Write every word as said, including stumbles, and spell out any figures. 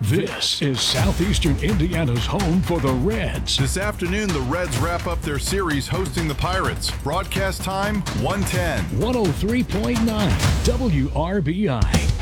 This is Southeastern Indiana's home for the Reds. This afternoon, the Reds wrap up their series hosting the Pirates. Broadcast time, one ten. one oh three point nine W R B I.